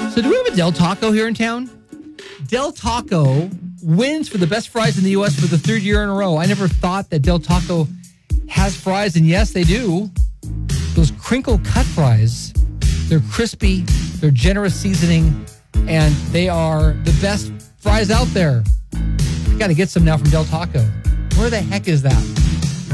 So do we have a Del Taco here in town? Del Taco wins for the best fries in the U.S. for the third year in a row. I never thought that Del Taco has fries, and yes, they do. Those crinkle cut fries, they're crispy, they're generous seasoning, and they are the best fries out there. I got to get some now from Del Taco. Where the heck is that?